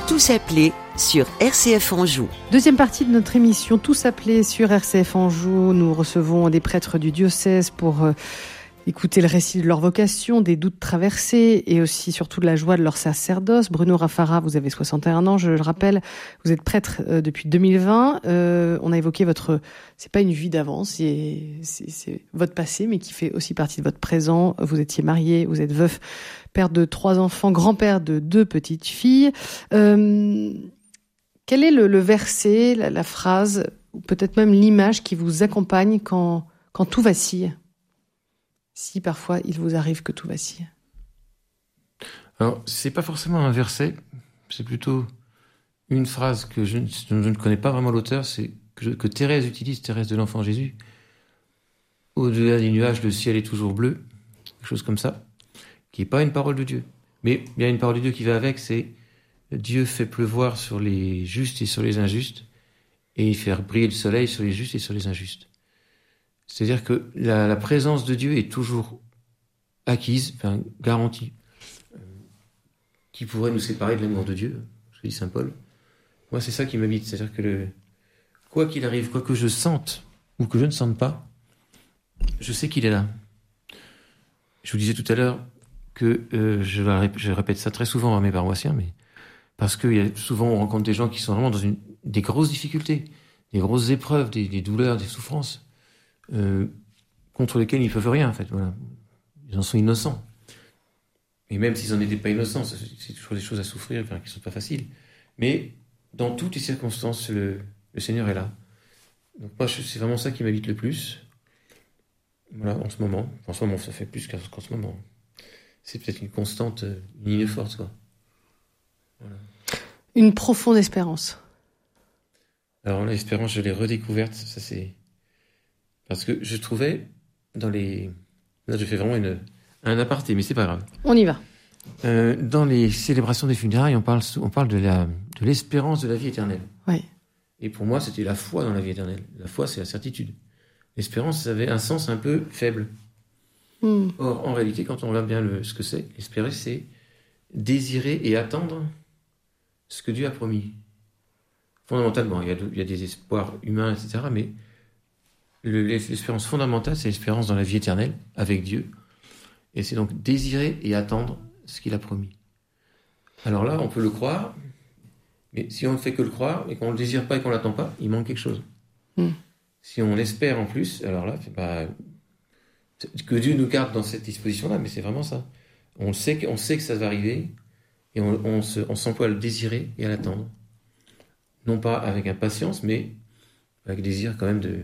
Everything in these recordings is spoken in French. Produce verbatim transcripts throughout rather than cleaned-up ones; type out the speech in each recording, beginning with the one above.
Tous appelés sur R C F Anjou. Deuxième partie de notre émission Tous appelés sur R C F Anjou. Nous recevons des prêtres du diocèse pour euh, écouter le récit de leur vocation, des doutes traversés et aussi surtout de la joie de leur sacerdoce. Bruno Raffara, vous avez soixante et un ans, je le rappelle. Vous êtes prêtre euh, depuis deux mille vingt. Euh, on a évoqué votre... C'est pas une vie d'avant, c'est, c'est, c'est votre passé, mais qui fait aussi partie de votre présent. Vous étiez marié, vous êtes veuf, père de trois enfants, grand-père de deux petites filles. Euh, quel est le, le verset, la, la phrase, ou peut-être même l'image qui vous accompagne quand, quand tout vacille ? Si parfois il vous arrive que tout vacille. Alors, c'est pas forcément un verset, c'est plutôt une phrase que je, je ne connais pas vraiment l'auteur, c'est que, je, que Thérèse utilise, Thérèse de l'Enfant Jésus. Au-delà des nuages, le ciel est toujours bleu, quelque chose comme ça, qui n'est pas une parole de Dieu. Mais il y a une parole de Dieu qui va avec, c'est Dieu fait pleuvoir sur les justes et sur les injustes, et il fait briller le soleil sur les justes et sur les injustes. C'est-à-dire que la, la présence de Dieu est toujours acquise, enfin garantie. Euh, qui pourrait nous séparer de l'amour de Dieu, ce que dit saint Paul. Moi, c'est ça qui m'habite. C'est-à-dire que le, quoi qu'il arrive, quoi que je sente ou que je ne sente pas, je sais qu'il est là. Je vous disais tout à l'heure que euh, je, je répète ça très souvent à mes paroissiens, mais parce que y a, souvent on rencontre des gens qui sont vraiment dans une, des grosses difficultés, des grosses épreuves, des, des douleurs, des souffrances. Euh, contre lesquels ils ne peuvent rien, en fait. Voilà. Ils en sont innocents. Et même s'ils n'en étaient pas innocents, c'est toujours des choses à souffrir, enfin, qui ne sont pas faciles. Mais dans toutes les circonstances, le, le Seigneur est là. Donc moi, c'est vraiment ça qui m'habite le plus. Voilà, en ce moment. En ce moment, ça fait plus qu'en ce moment. C'est peut-être une constante, une ligne forte, quoi. Voilà. Une profonde espérance. Alors l'espérance, je l'ai redécouverte, ça c'est... Parce que je trouvais dans les... Là, je fais vraiment une... un aparté, mais c'est pas grave. On y va. Euh, dans les célébrations des funérailles, on parle, on parle de, la, de l'espérance de la vie éternelle. Oui. Et pour moi, c'était la foi dans la vie éternelle. La foi, c'est la certitude. L'espérance, ça avait un sens un peu faible. Mm. Or, en réalité, quand on voit bien le, ce que c'est, espérer, c'est désirer et attendre ce que Dieu a promis. Fondamentalement, il y a, il y a des espoirs humains, et cetera, mais l'espérance fondamentale, c'est l'espérance dans la vie éternelle, avec Dieu. Et c'est donc désirer et attendre ce qu'il a promis. Alors là, on peut le croire, mais si on ne fait que le croire, et qu'on ne le désire pas et qu'on ne l'attend pas, il manque quelque chose. Mm. Si on l'espère en plus, alors là, bah, que Dieu nous garde dans cette disposition-là, mais c'est vraiment ça. On sait, on sait que ça va arriver, et on, on, se, on s'emploie à le désirer et à l'attendre. Non pas avec impatience, mais avec désir quand même de...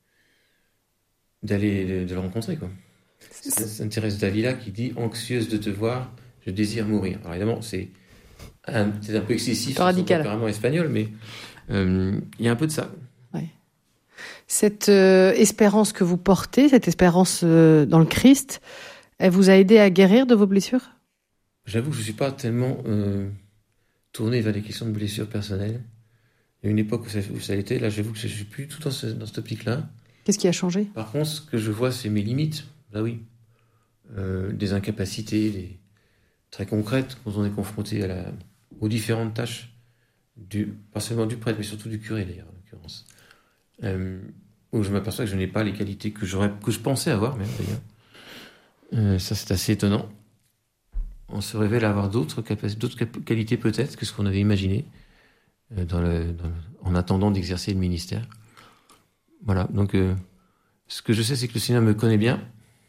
d'aller de, de le rencontrer, quoi. C'est Sainte Thérèse d'Avila qui dit « Anxieuse de te voir, je désire mourir ». Alors évidemment, c'est un, c'est un peu excessif, c'est radical, apparemment espagnol, mais euh, il y a un peu de ça. Ouais. Cette euh, espérance que vous portez, cette espérance euh, dans le Christ, elle vous a aidé à guérir de vos blessures ? J'avoue que je ne suis pas tellement euh, tourné vers les questions de blessures personnelles. Il y a une époque où ça, où ça a été, là j'avoue que je ne suis plus tout dans, ce, dans cette optique-là. Qu'est-ce qui a changé ? Par contre, ce que je vois, c'est mes limites. Là, oui. Euh, des incapacités des... très concrètes quand on est confronté à la... aux différentes tâches, du... pas seulement du prêtre, mais surtout du curé, d'ailleurs, en l'occurrence. Euh, où je m'aperçois que je n'ai pas les qualités que, j'aurais... que je pensais avoir, même, d'ailleurs. Euh, ça, c'est assez étonnant. On se révèle avoir d'autres, capac... d'autres cap... qualités, peut-être, que ce qu'on avait imaginé, euh, dans le... Dans le... en attendant d'exercer le ministère. Voilà, donc... Euh... Ce que je sais, c'est que le Seigneur me connaît bien.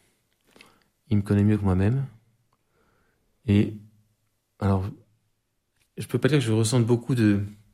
Il me connaît mieux que moi-même. Et alors, je peux pas dire que je ressente beaucoup de,